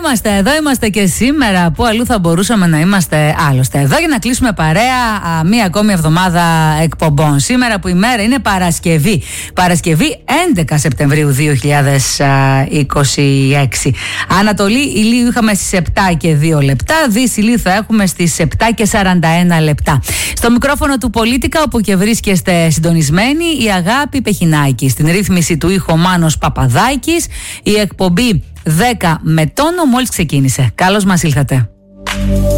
Εδώ είμαστε και σήμερα. Πού αλλού θα μπορούσαμε να είμαστε άλλωστε? Εδώ για να κλείσουμε παρέα μία ακόμη εβδομάδα εκπομπών. Σήμερα που η μέρα είναι Παρασκευή. Παρασκευή 11 Σεπτεμβρίου 2026. Ανατολή ηλίου είχαμε στις 7 και 2 λεπτά. Δύση ηλίου θα έχουμε στις 7 και 41 λεπτά. Στο μικρόφωνο του Πολίτικα, όπου και βρίσκεστε συντονισμένοι, η Αγάπη Πεχινάκη. Στην ρύθμιση του ήχου Μάνος Παπαδάκης. Η εκπομπή 10 με τόνο μόλις ξεκίνησε. Καλώς μας ήλθατε.